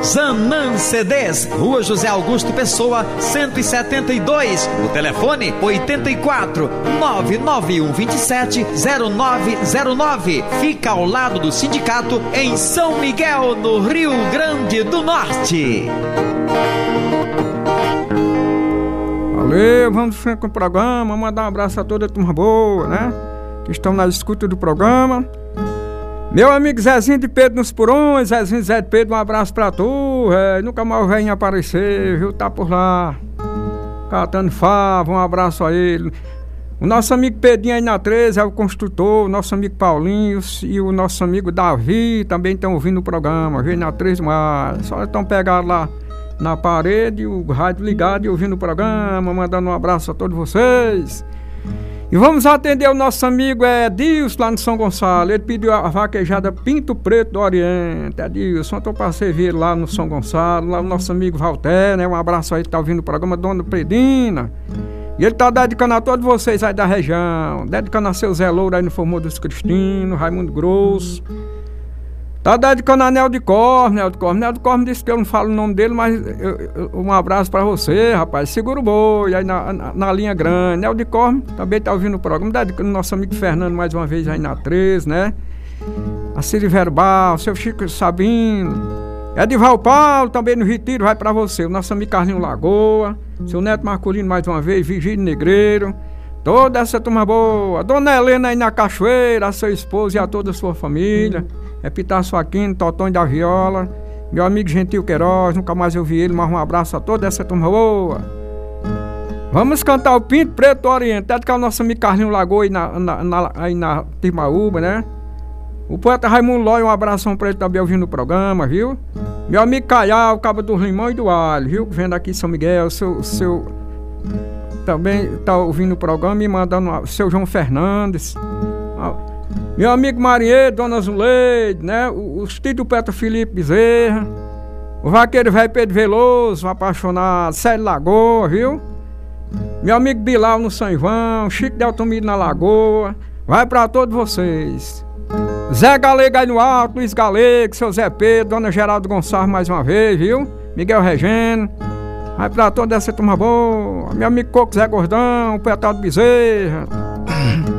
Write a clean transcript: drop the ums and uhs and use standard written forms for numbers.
Zanã CDs, Rua José Augusto Pessoa, 172. O telefone 84 991 27 0909. Fica ao lado do sindicato em São Miguel, no Rio Grande do Norte. Valeu, vamos frente com o programa. Mandar um abraço a toda a turma boa, né? Que estão na escuta do programa. Meu amigo Zezinho de Pedro nos Purões, Zezinho Zé de Pedro, um abraço pra tu, nunca mais vem aparecer, viu? Tá por lá, catando fava, um abraço a ele. O nosso amigo Pedrinho aí na 13 é o construtor, o nosso amigo Paulinho e o nosso amigo Davi também estão ouvindo o programa, vem na 13 mais. Só estão pegados lá na parede, o rádio ligado e ouvindo o programa, mandando um abraço a todos vocês. E vamos atender o nosso amigo Edilson lá no São Gonçalo. Ele pediu a vaquejada Pinto Preto do Oriente. Edilson, estou para servir lá no São Gonçalo, lá o nosso amigo Valter, né? Um abraço aí que tá ouvindo o programa, Dona Predina. E ele tá dedicando a todos vocês aí da região, dedicando a seu Zé Louro aí no Formoso dos Cristinos, Raimundo Grosso. Tá dedicando a Nel de Corme, Nel de Corme. Nel de Corme disse que eu não falo o nome dele, mas um abraço pra você, rapaz. Segura o boi aí na linha grande. Nel de Corme também tá ouvindo o programa. Dedicando o nosso amigo Fernando mais uma vez aí na 13, né? A Ciri Verbal, seu Chico Sabino. Edival Paulo também no Retiro vai pra você. O nosso amigo Carlinho Lagoa. Seu Neto Marcolino mais uma vez, Vigílio Negreiro. Toda essa turma boa. Dona Helena aí na Cachoeira, a seu esposo e a toda a sua família. É Pitácio Aquino, Totonho da Viola, meu amigo Gentil Queiroz, nunca mais eu vi ele, mas um abraço a toda essa turma boa. Vamos cantar o Pinto Preto do Oriente, dedicar o nosso amigo Carlinho Lagoa aí na Timaúba, né? O poeta Raimundo Lói, um abração pra ele também ouvindo o programa, viu? Meu amigo Caial, Cabo do Limão e do Alho, viu? Vendo aqui São Miguel, seu também tá ouvindo o programa e mandando o seu João Fernandes. Meu amigo Marinheiro, Dona Zuleide, né? Os filhos do poeta Felipe Bezerra. O vaqueiro velho Pedro Veloso, apaixonado, Célio Lagoa, viu? Meu amigo Bilal no São João, Chico de Altomiro na Lagoa. Vai pra todos vocês. Zé Galego aí no alto, Luiz Galego, seu Zé Pedro, Dona Geraldo Gonçalves mais uma vez, viu? Miguel Regeno. Vai pra toda essa turma boa. Meu amigo Coco Zé Gordão, o poeta do Bezerra.